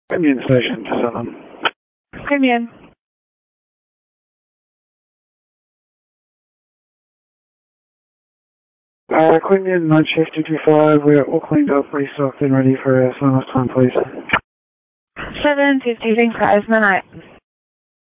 Premium Station 7. Premium. Queen Inn, night shift 225. We're all cleaned up, restocked, and ready for sign-off time, please. 7:55 night.